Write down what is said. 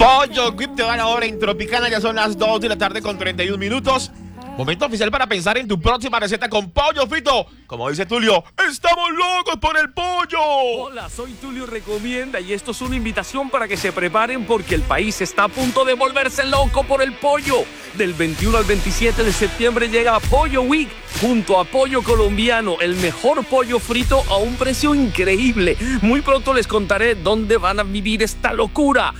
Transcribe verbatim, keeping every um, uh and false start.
Pollo Whip te da la hora en Tropicana, ya son las dos de la tarde con treinta y un minutos. Momento oficial para pensar en tu próxima receta con pollo frito. Como dice Tulio, ¡estamos locos por el pollo! Hola, soy Tulio Recomienda y esto es una invitación para que se preparen porque el país está a punto de volverse loco por el pollo. Del veintiuno al veintisiete de septiembre llega Pollo Week junto a Pollo Colombiano, el mejor pollo frito a un precio increíble. Muy pronto les contaré dónde van a vivir esta locura.